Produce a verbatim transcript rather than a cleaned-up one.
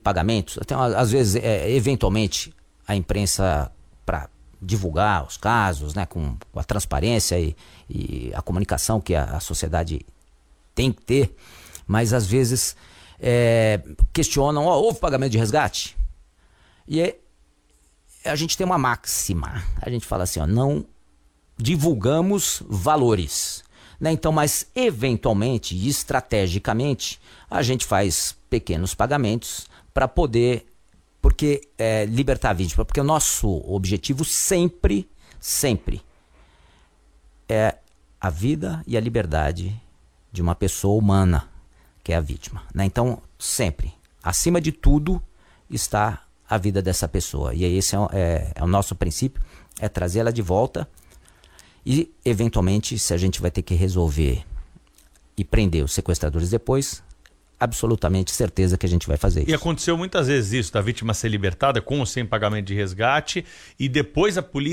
pagamentos, até, às vezes, é, eventualmente, a imprensa, para divulgar os casos, né, com, com a transparência e, e a comunicação que a, a sociedade tem que ter, mas às vezes é, questionam, ó, houve pagamento de resgate? E é, a gente tem uma máxima, a gente fala assim, ó, não divulgamos valores, né? Então, mas eventualmente e estrategicamente a gente faz pequenos pagamentos para poder, porque é, libertar a vítima, porque o nosso objetivo sempre, sempre é a vida e a liberdade de uma pessoa humana, que é a vítima, né? Então, sempre, acima de tudo, está a vida dessa pessoa. E esse é, é, é o nosso princípio, é trazer ela de volta e, eventualmente, se a gente vai ter que resolver e prender os sequestradores depois, absolutamente certeza que a gente vai fazer isso. E aconteceu muitas vezes isso, da vítima ser libertada com ou sem pagamento de resgate, e depois a polícia